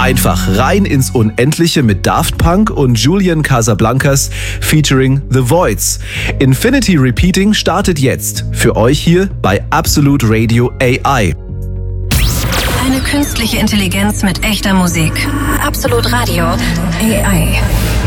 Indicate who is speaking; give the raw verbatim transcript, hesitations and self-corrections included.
Speaker 1: Einfach rein ins Unendliche mit Daft Punk und Julian Casablancas featuring The Voids. Infinity Repeating startet jetzt für euch hier bei Absolute Radio A I.
Speaker 2: Eine künstliche Intelligenz mit echter Musik. Absolute Radio A I.